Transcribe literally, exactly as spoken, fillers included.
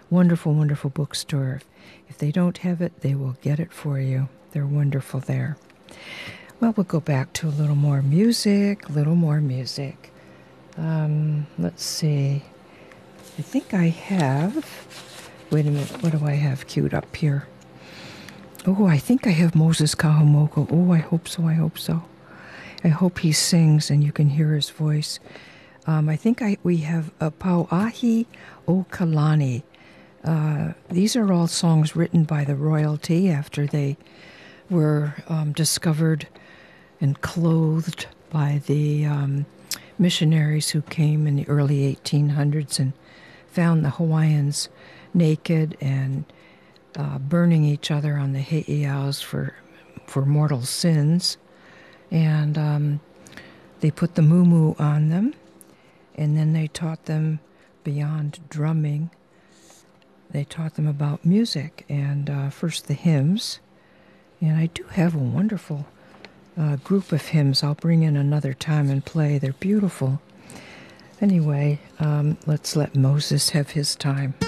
Wonderful, wonderful bookstore. If they don't have it, they will get it for you. They're wonderful there. Well, we'll go back to a little more music, a little more music. Um, let's see. I think I have, wait a minute, what do I have queued up here? Oh, I think I have Moses Kahumoku. Oh, I hope so, I hope so. I hope he sings and you can hear his voice. Um, I think I we have uh, Pauahi o Kalani. Uh, these are all songs written by the royalty after they were um, discovered and clothed by the um, missionaries who came in the early eighteen hundreds and found the Hawaiians naked and uh, burning each other on the heiaus for for mortal sins. And um, they put the mumu on them, and then they taught them beyond drumming. They taught them about music, and uh, first the hymns. And I do have a wonderful uh, group of hymns I'll bring in another time and play. They're beautiful. Anyway, um, let's let Moses have his time.